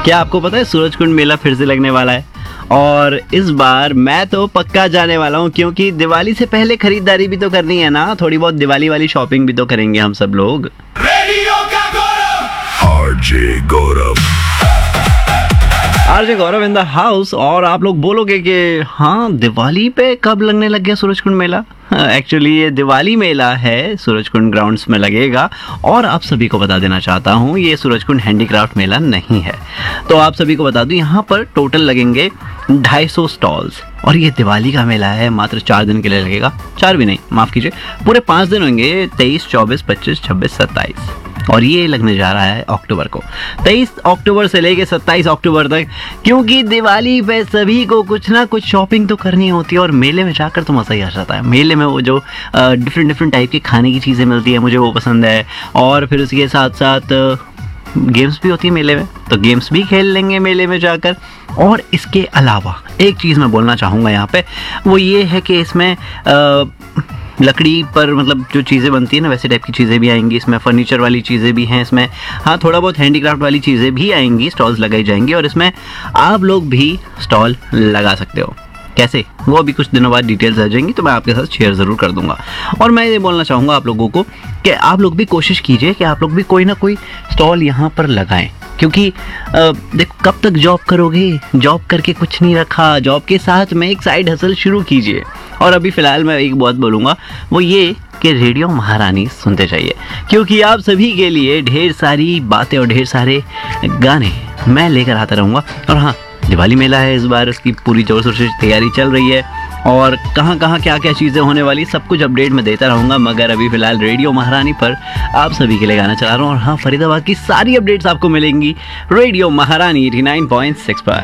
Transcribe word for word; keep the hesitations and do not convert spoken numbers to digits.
क्या आपको पता है सूरजकुंड मेला फिर से लगने वाला है? और इस बार मैं तो पक्का जाने वाला हूँ, क्योंकि दिवाली से पहले खरीदारी भी तो करनी है ना, थोड़ी बहुत दिवाली वाली शॉपिंग भी तो करेंगे हम सब लोग। रेडियो का गौरव, RJ Gaurav, RJ Gaurav in the house. और आप लोग बोलोगे कि हाँ दिवाली पे कब लगने लग गया सूरजकुंड मेला? एक्चुअली ये दिवाली मेला है, सूरजकुंड ग्राउंड्स में लगेगा। और आप सभी को बता देना चाहता हूँ ये सूरजकुंड हैंडीक्राफ्ट मेला नहीं है। तो आप सभी को बता दूँ यहाँ पर टोटल लगेंगे ढाई सौ स्टॉल्स। और ये दिवाली का मेला है, मात्र चार दिन के लिए लगेगा। चार भी नहीं, माफ़ कीजिए, पूरे पाँच दिन होंगे, तेईस चौबीस पच्चीस छब्बीस सत्ताईस। और ये लगने जा रहा है अक्टूबर को, तेईस अक्टूबर से लेके सत्ताईस अक्टूबर तक। क्योंकि दिवाली पे सभी को कुछ ना कुछ शॉपिंग तो करनी होती है, और मेले में जाकर तो मज़ा ही आ जाता है। मेले में वो जो डिफरेंट डिफरेंट टाइप की खाने की चीज़ें मिलती है, मुझे वो पसंद है। और फिर उसके साथ साथ गेम्स भी होती है मेले में, तो गेम्स भी खेल लेंगे मेले में जाकर। और इसके अलावा एक चीज़ मैं बोलना चाहूँगा यहाँ पे, वो ये है कि इसमें आ, लकड़ी पर मतलब जो चीज़ें बनती है ना, वैसे टाइप की चीज़ें भी आएंगी इसमें, फर्नीचर वाली चीज़ें भी हैं इसमें। हाँ, थोड़ा बहुत हैंडीक्राफ्ट वाली चीज़ें भी आएंगी, स्टॉल्स लगाई जाएंगी। और इसमें आप लोग भी स्टॉल लगा सकते हो। कैसे, वो अभी कुछ दिनों बाद डिटेल्स आ जाएंगी, तो मैं आपके साथ शेयर ज़रूर कर दूंगा। और मैं ये बोलना चाहूँगा आप लोगों को कि आप लोग भी कोशिश कीजिए कि आप लोग भी कोई ना कोई स्टॉल यहाँ पर लगाएं। क्योंकि देखो, कब तक जॉब करोगे? जॉब करके कुछ नहीं रखा, जॉब के साथ में एक साइड हसल शुरू कीजिए। और अभी फ़िलहाल मैं एक बात बोलूँगा, वो ये कि रेडियो महारानी सुनते चाहिए, क्योंकि आप सभी के लिए ढेर सारी बातें और ढेर सारे गाने मैं लेकर आता रहूँगा। और हाँ, दिवाली मेला है इस बार, उसकी पूरी जोर शोर से तैयारी चल रही है। और कहाँ कहाँ क्या क्या चीज़ें होने वाली, सब कुछ अपडेट में देता रहूँगा। मगर अभी फ़िलहाल रेडियो महारानी पर आप सभी के लिए गाना चला रहा हूँ। और हाँ, फरीदाबाद की सारी अपडेट्स आपको मिलेंगी रेडियो महारानी एटी नाइन पॉइंट सिक्स पर।